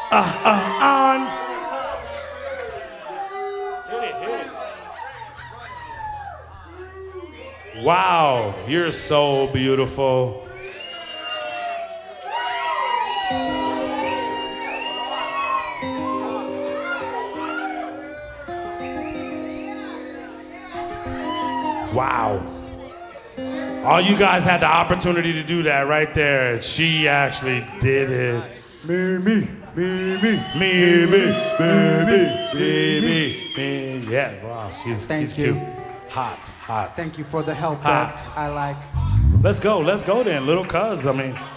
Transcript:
On. Wow, you're so beautiful. Wow. All you guys had the opportunity to do that right there, and she actually did it. Me. Yeah, wow, she's cute. Hot. Thank you for the help Hot. that I like. Let's go then, little cuz. I mean,